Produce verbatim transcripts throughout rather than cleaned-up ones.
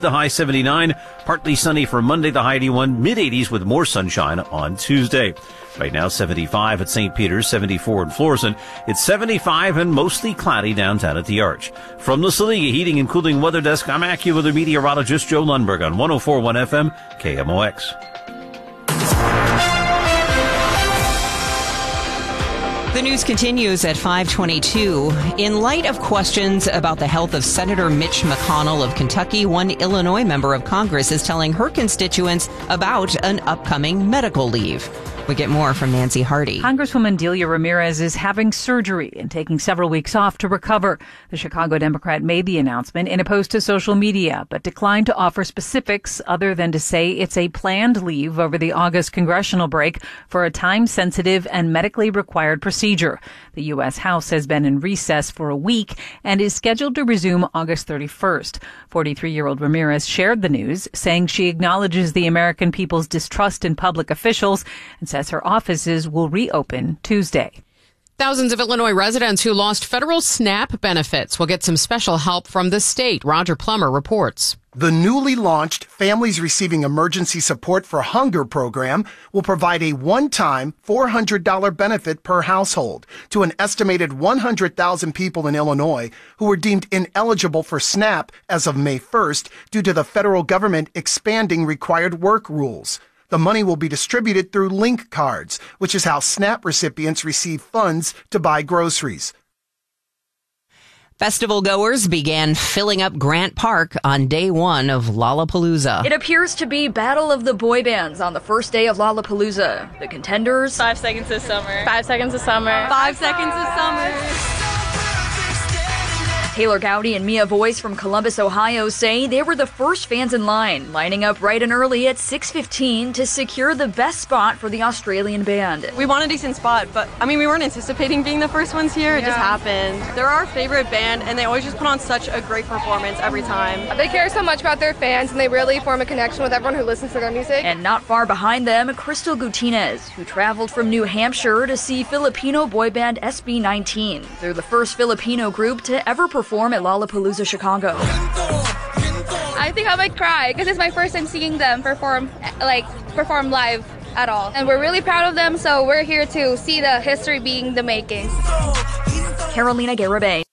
The high seventy-nine, partly sunny for Monday, the high eighty-one, mid-eighties with more sunshine on Tuesday. Right now, seventy-five at Saint Peter's, seventy-four in Florissant. It's seventy-five and mostly cloudy downtown at the Arch. From the Saliga Heating and Cooling Weather Desk, I'm AccuWeather meteorologist Joe Lundberg on one oh four point one F M, K M O X. The news continues at five twenty-two. In light of questions about the health of Senator Mitch McConnell of Kentucky, one Illinois member of Congress is telling her constituents about an upcoming medical leave. We get more from Nancy Hardy. Congresswoman Delia Ramirez is having surgery and taking several weeks off to recover. The Chicago Democrat made the announcement in a post to social media, but declined to offer specifics other than to say it's a planned leave over the August congressional break for a time-sensitive and medically required procedure. The U S House has been in recess for a week and is scheduled to resume August thirty-first. forty-three-year-old Ramirez shared the news, saying she acknowledges the American people's distrust in public officials and says her offices will reopen Tuesday. Thousands of Illinois residents who lost federal SNAP benefits will get some special help from the state. Roger Plummer reports. The newly launched Families Receiving Emergency Support for Hunger program will provide a one-time four hundred dollars benefit per household to an estimated one hundred thousand people in Illinois who were deemed ineligible for SNAP as of May first due to the federal government expanding required work rules. The money will be distributed through link cards, which is how SNAP recipients receive funds to buy groceries. Festival goers began filling up Grant Park on day one of Lollapalooza. It appears to be Battle of the Boy Bands on the first day of Lollapalooza. The contenders: Five Seconds of Summer. Five Seconds of Summer. Five Seconds of Summer. Taylor Gowdy and Mia Voice from Columbus, Ohio say they were the first fans in line, lining up bright and early at six fifteen to secure the best spot for the Australian band. We want a decent spot, but I mean, we weren't anticipating being the first ones here. It yeah. just happened. They're our favorite band, and they always just put on such a great performance every time. They care so much about their fans, and they really form a connection with everyone who listens to their music. And not far behind them, Crystal Gutierrez, who traveled from New Hampshire to see Filipino boy band S B nineteen. They're the first Filipino group to ever perform at Lollapalooza Chicago. I think I might cry because it's my first time seeing them perform, like, perform live at all. And we're really proud of them, so we're here to see the history being the making. Carolina Garibay.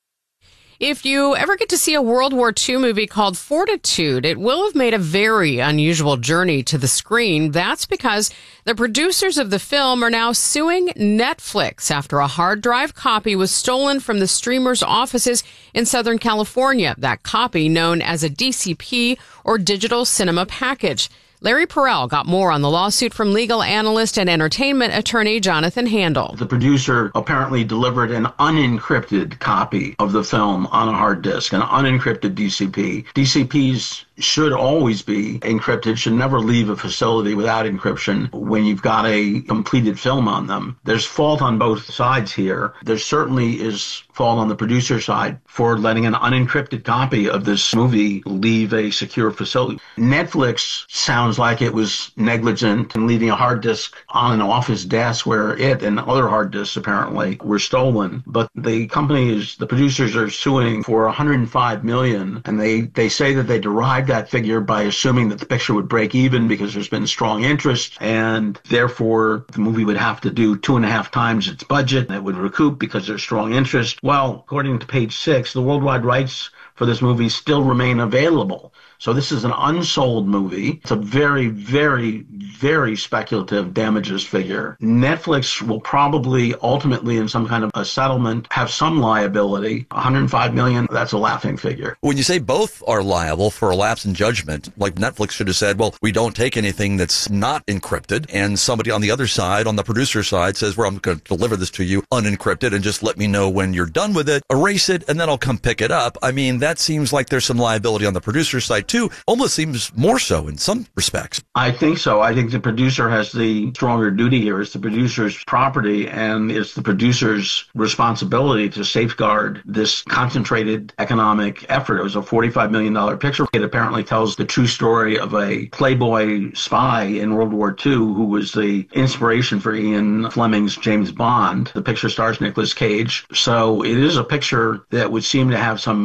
If you ever get to see a World War Two movie called Fortitude, it will have made a very unusual journey to the screen. That's because the producers of the film are now suing Netflix after a hard drive copy was stolen from the streamer's offices in Southern California. That copy, known as a D C P or Digital Cinema Package. Larry Perrell got more on the lawsuit from legal analyst and entertainment attorney Jonathan Handel. The producer apparently delivered an unencrypted copy of the film on a hard disk, an unencrypted D C P. D C Ps should always be encrypted, should never leave a facility without encryption when you've got a completed film on them. There's fault on both sides here. There certainly is fault on the producer side for letting an unencrypted copy of this movie leave a secure facility. Netflix sounds like it was negligent in leaving a hard disk on an office desk where it and other hard disks apparently were stolen. But the company is, the producers are suing for one hundred five million dollars, and they, they say that they derived that figure by assuming that the picture would break even because there's been strong interest, and therefore the movie would have to do two and a half times its budget, and it would recoup because there's strong interest. Well, according to page six, the worldwide rights for this movie still remain available. So this is an unsold movie. It's a very, very, very speculative damages figure. Netflix will probably ultimately, in some kind of a settlement, have some liability. one hundred five million dollars, that's a laughing figure. When you say both are liable for a lapse in judgment, like Netflix should have said, well, we don't take anything that's not encrypted, and somebody on the other side, on the producer side, says, well, I'm going to deliver this to you unencrypted and just let me know when you're done with it, erase it, and then I'll come pick it up. I mean, that seems like there's some liability on the producer side, too. Almost seems more so in some respects. I think so. I think the producer has the stronger duty here. It's the producer's property, and it's the producer's responsibility to safeguard this concentrated economic effort. It was a forty-five million dollars picture. It apparently tells the true story of a Playboy spy in World War Two who was the inspiration for Ian Fleming's James Bond. The picture stars Nicolas Cage. So it is a picture that would seem to have some interest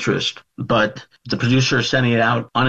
interest, but the producer is sending it out unencrypted.